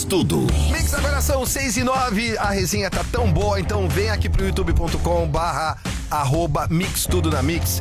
Tudo. Mix, agora são 6:09, a resenha tá tão boa, então vem aqui pro youtube.com/Mix Tudo na Mix.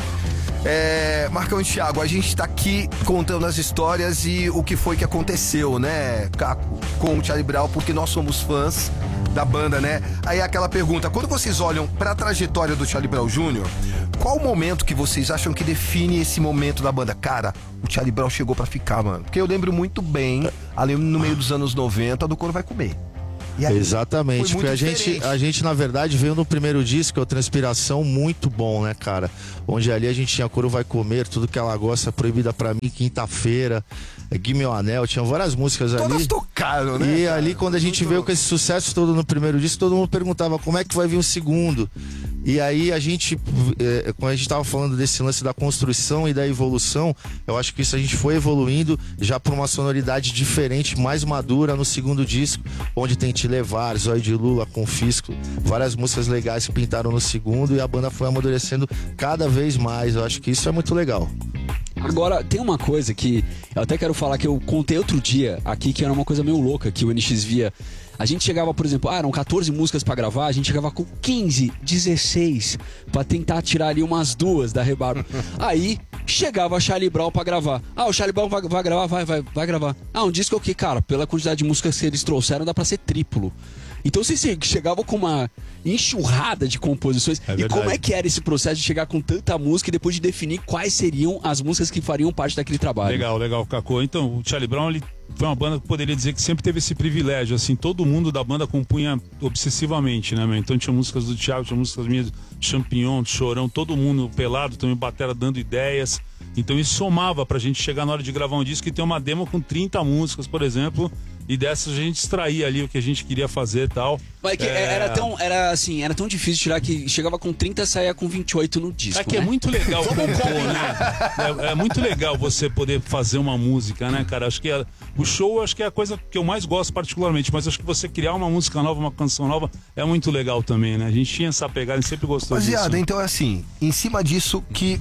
Marcão e Thiago, a gente tá aqui contando as histórias e o que foi que aconteceu, né, Caco, com o Charlie Brown, porque nós somos fãs da banda, né? Aí aquela pergunta, quando vocês olham pra trajetória do Charlie Brown Jr., qual o momento que vocês acham que define esse momento da banda? Cara, o Charlie Brown chegou pra ficar, mano. Porque eu lembro muito bem, ali no meio dos anos 90, do Couro Vai Comer. Aí, exatamente, porque a gente na verdade veio no primeiro disco, é o Transpiração, muito bom, né, cara? Onde ali a gente tinha Couro Vai Comer, Tudo Que Ela Gosta, Proibida Pra Mim, Quinta-feira, Gui Meu Anel, tinha várias músicas ali. Todas tocaram, né? E cara? ali quando a gente veio com esse sucesso todo no primeiro disco, todo mundo perguntava como é que vai vir o segundo. E aí a gente, quando a gente tava falando desse lance da construção e da evolução, eu acho que isso a gente foi evoluindo já para uma sonoridade diferente, mais madura no segundo disco, onde tem Te Levar, Zóio de Lula, Confisco, várias músicas legais que pintaram no segundo e a banda foi amadurecendo cada vez mais. Eu acho que isso é muito legal. Agora, tem uma coisa que eu até quero falar que eu contei outro dia aqui, que era uma coisa meio louca que o NX via. A gente chegava, por exemplo, eram 14 músicas pra gravar, a gente chegava com 15, 16 pra tentar tirar ali umas duas da rebarba. Aí chegava a Charlie Brown pra gravar. O Charlie Brown vai gravar? Vai gravar. Um disco que, cara, pela quantidade de músicas que eles trouxeram, dá pra ser triplo. Então vocês chegavam com uma enxurrada de composições. E como é que era esse processo de chegar com tanta música e depois de definir quais seriam as músicas que fariam parte daquele trabalho? Legal, Cacô. Então, o Charlie Brown, ele foi uma banda que poderia dizer que sempre teve esse privilégio, assim, todo mundo da banda compunha obsessivamente, né, meu? Então tinha músicas do Thiago, tinha músicas minhas, Champignon, Chorão, todo mundo pelado, também batera dando ideias. Então isso somava pra gente chegar na hora de gravar um disco e ter uma demo com 30 músicas, por exemplo, e dessas a gente extraía ali o que a gente queria fazer e tal. Mas era tão difícil tirar que chegava com 30 e saía com 28 no disco. É muito legal compor, né? É muito legal você poder fazer uma música, né, cara? Acho que o show acho que é a coisa que eu mais gosto particularmente, mas acho que você criar uma música nova, uma canção nova, é muito legal também, né? A gente tinha essa pegada, a gente sempre gostou disso. Rapaziada, então é assim, em cima disso que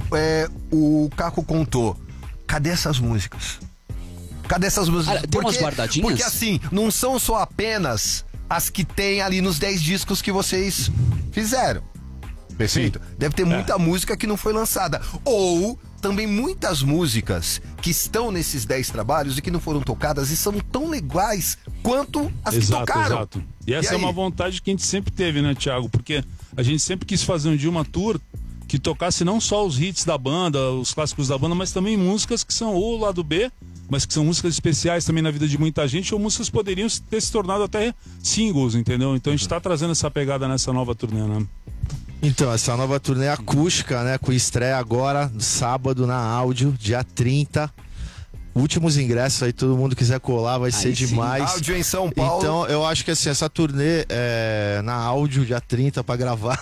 o Caco contou, cadê essas músicas? Cadê essas músicas? Tem umas guardadinhas? Porque assim, não são só apenas as que tem ali nos 10 discos que vocês fizeram. Perfeito? Sim. Deve ter muita música que não foi lançada. Ou também muitas músicas que estão nesses 10 trabalhos e que não foram tocadas e são tão legais quanto as que tocaram. Exato. E essa é uma vontade que a gente sempre teve, né, Thiago? Porque a gente sempre quis fazer um dia uma tour que tocasse não só os hits da banda, os clássicos da banda, mas também músicas que são ou o lado B, mas que são músicas especiais também na vida de muita gente, ou músicas que poderiam ter se tornado até singles, entendeu? Então a gente tá trazendo essa pegada nessa nova turnê, né? Então, essa nova turnê acústica, né, com estreia agora, sábado, na Áudio, dia 30. Últimos ingressos aí, todo mundo quiser colar, vai ser demais. Áudio em São Paulo. Então, eu acho que assim, essa turnê na Áudio, dia 30, pra gravar,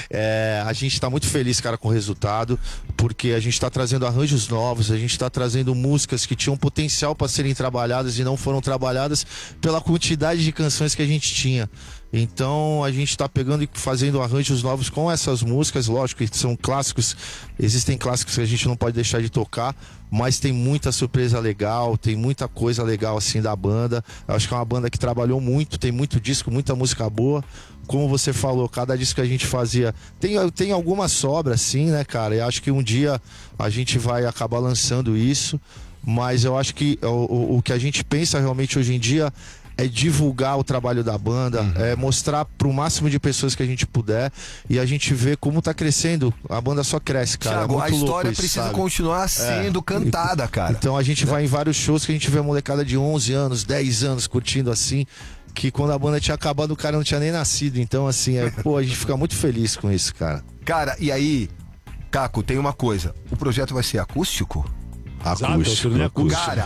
a gente tá muito feliz, cara, com o resultado, porque a gente tá trazendo arranjos novos, a gente tá trazendo músicas que tinham potencial para serem trabalhadas e não foram trabalhadas pela quantidade de canções que a gente tinha. Então a gente tá pegando e fazendo arranjos novos com essas músicas, lógico que são clássicos, existem clássicos que a gente não pode deixar de tocar, mas tem muita surpresa legal, tem muita coisa legal assim da banda. Eu acho que é uma banda que trabalhou muito, tem muito disco, muita música boa. Como você falou, cada disco que a gente fazia tem alguma sobra, sim, né, cara? E acho que um dia a gente vai acabar lançando isso, mas eu acho que o que a gente pensa realmente hoje em dia é divulgar o trabalho da banda, é mostrar pro máximo de pessoas que a gente puder, e a gente vê como tá crescendo. A banda só cresce, cara. Thiago, a história isso, precisa sabe? continuar sendo cantada, cara. Então a gente vai em vários shows que a gente vê a molecada de 11 anos, 10 anos curtindo assim, que quando a banda tinha acabado o cara não tinha nem nascido. Então assim, a gente fica muito feliz com isso, cara. Cara, e aí, Caco, tem uma coisa, o projeto vai ser acústico? Acústico. Cara,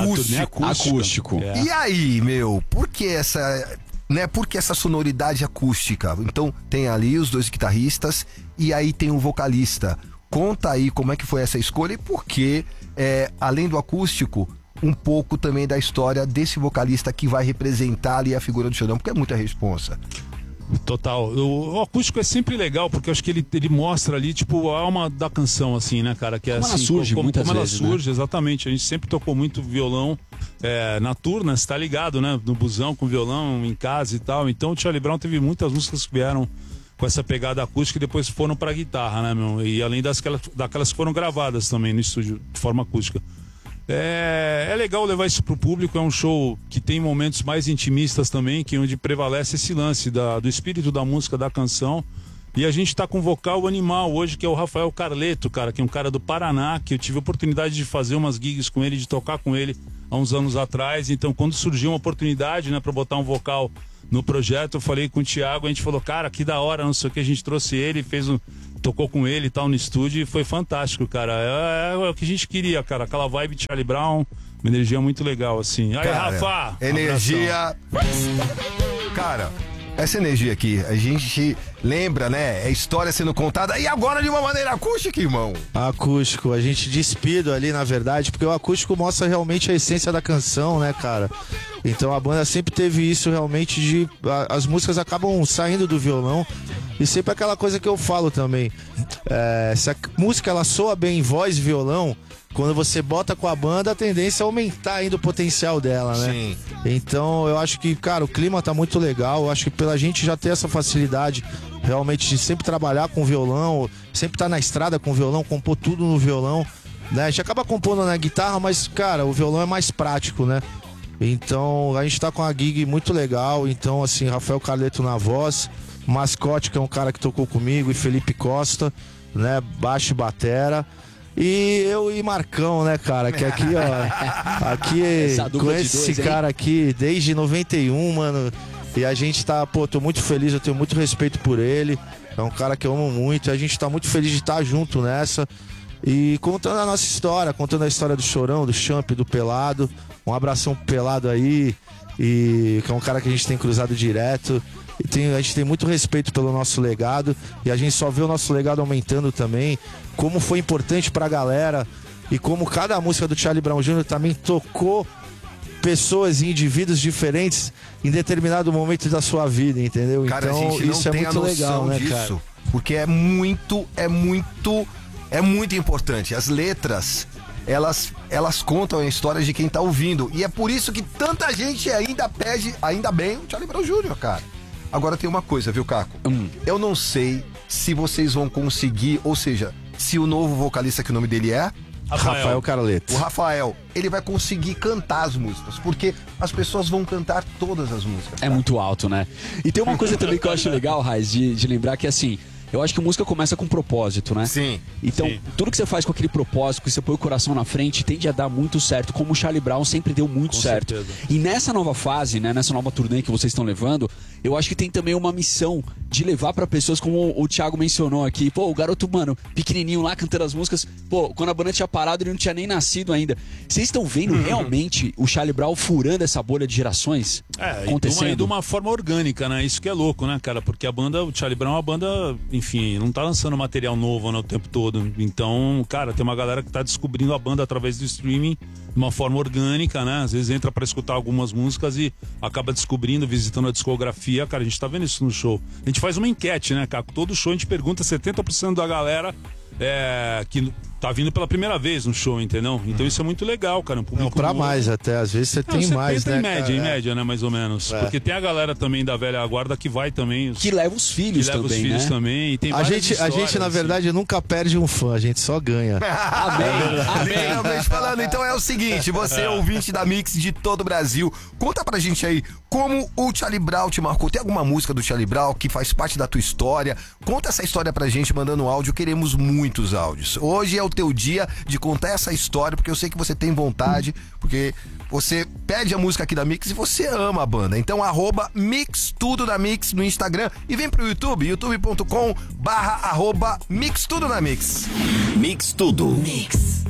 acústico. É. E aí, meu, por que essa sonoridade acústica? Então, tem ali os 2 guitarristas e aí tem um vocalista. Conta aí como é que foi essa escolha e por que, além do acústico, um pouco também da história desse vocalista que vai representar ali a figura do Xandão, porque é muita responsa. Total. O acústico é sempre legal, porque eu acho que ele mostra ali, tipo, a alma da canção, assim, né, cara? Que é como assim, ela surge muitas como vezes, ela surge, né? Exatamente. A gente sempre tocou muito violão, na tour, né? Você tá ligado, né? No busão, com violão, em casa e tal. Então o Charlie Brown teve muitas músicas que vieram com essa pegada acústica e depois foram pra guitarra, né, meu? E além daquelas que foram gravadas também no estúdio de forma acústica. É legal levar isso pro público, é um show que tem momentos mais intimistas também, que onde prevalece esse lance do espírito da música, da canção. E a gente tá com um vocal animal hoje, que é o Rafael Carleto, cara, que é um cara do Paraná, que eu tive a oportunidade de fazer umas gigs com ele, de tocar com ele há uns anos atrás. Então, quando surgiu uma oportunidade, né, pra botar um vocal no projeto, eu falei com o Thiago, a gente falou, cara, que da hora, não sei o que, a gente trouxe ele, tocou com ele e tal no estúdio e foi fantástico, cara. É o que a gente queria, cara, aquela vibe de Charlie Brown, uma energia muito legal, assim. Aí, cara, Rafa! Energia... Cara, essa energia aqui, a gente lembra, né? É história sendo contada e agora de uma maneira acústica, irmão. Acústico, a gente despido ali, na verdade, porque o acústico mostra realmente a essência da canção, né, cara? Então a banda sempre teve isso realmente as músicas acabam saindo do violão e sempre aquela coisa que eu falo também. Se a música ela soa bem em voz e violão, quando você bota com a banda, a tendência é aumentar ainda o potencial dela, né? Sim. Então eu acho que, cara, o clima tá muito legal. Eu acho que pela gente já ter essa facilidade realmente de sempre trabalhar com violão, sempre estar na estrada com violão, compor tudo no violão, né? A gente acaba compondo na guitarra, mas, cara, o violão é mais prático, né? Então a gente tá com uma gig muito legal. Então, assim, Rafael Carleto na voz, Mascote, que é um cara que tocou comigo, e Felipe Costa, né? Baixo e batera. E eu e Marcão, né, cara? Que aqui, ó. Aqui, conheço esse cara aqui desde 91, mano. E a gente tá, tô muito feliz, eu tenho muito respeito por ele. É um cara que eu amo muito. E a gente tá muito feliz de estar junto nessa. E contando a nossa história, contando a história do Chorão, do Champ, do Pelado. Um abração pro Pelado aí. E que é um cara que a gente tem cruzado direto. A gente tem muito respeito pelo nosso legado e a gente só vê o nosso legado aumentando também, como foi importante pra galera e como cada música do Charlie Brown Jr. também tocou pessoas e indivíduos diferentes em determinado momento da sua vida, entendeu? Cara, então a gente não isso tem é muito legal, né, disso, cara? porque é muito importante. As letras, elas contam a história de quem tá ouvindo e é por isso que tanta gente ainda pede, ainda bem, o Charlie Brown Jr., cara. Agora tem uma coisa, viu, Caco? Eu não sei se vocês vão conseguir, ou seja, se o novo vocalista, que o nome dele é... Rafael Carleto. O Rafael, ele vai conseguir cantar as músicas, porque as pessoas vão cantar todas as músicas. É muito alto, né? E tem uma coisa também que eu acho legal, Raiz, de lembrar que, assim, eu acho que a música começa com propósito, né? Sim. Então, Sim. tudo que você faz com aquele propósito, que você põe o coração na frente, tende a dar muito certo, como o Charlie Brown sempre deu muito certo. certeza. E nessa nova fase, né, nessa nova turnê que vocês estão levando, eu acho que tem também uma missão de levar pra pessoas, como o Thiago mencionou aqui. Pô, o garoto, mano, pequenininho lá cantando as músicas. Pô, quando a banda tinha parado, ele não tinha nem nascido ainda. Vocês estão vendo realmente o Charlie Brown furando essa bolha de gerações? Acontecendo? E de uma forma orgânica, né? Isso que é louco, né, cara? Porque o Charlie Brown é uma banda, enfim, não tá lançando material novo, né, o tempo todo. Então, cara, tem uma galera que tá descobrindo a banda através do streaming de uma forma orgânica, né? Às vezes entra pra escutar algumas músicas e acaba descobrindo, visitando a discografia. Cara, a gente tá vendo isso no show. A gente faz uma enquete, né, Caco? Todo show a gente pergunta, 70% da galera que tá vindo pela primeira vez no show, entendeu? Então isso é muito legal, cara. Um público Não, pra mais até, às vezes você tem mais, né, em média, né, mais ou menos. Porque tem a galera também da velha guarda que vai também. Que leva os filhos que leva também, os filhos né? também. E tem A gente, na verdade, nunca perde um fã, a gente só ganha. Literalmente falando, então é o seguinte, você é ouvinte da Mix de todo o Brasil, conta pra gente aí como o Charlie Brown te marcou. Tem alguma música do Charlie Brown que faz parte da tua história? Conta essa história pra gente mandando áudio, queremos muitos áudios. Hoje é o teu dia de contar essa história, porque eu sei que você tem vontade, porque você pede a música aqui da Mix e você ama a banda. Então @Mix Tudo na Mix no Instagram e vem pro YouTube, youtube.com/@Mix Tudo na Mix. Mix Tudo. Mix.